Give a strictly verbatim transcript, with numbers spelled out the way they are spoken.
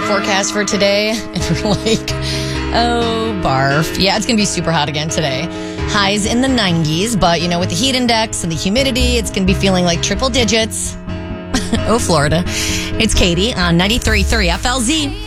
forecast for today, and we're like, oh, barf. Yeah, it's going to be super hot again today. Highs in the nineties, but, you know, with the heat index and the humidity, it's going to be feeling like triple digits. Oh, Florida. It's Katie on ninety-three point three F L Z.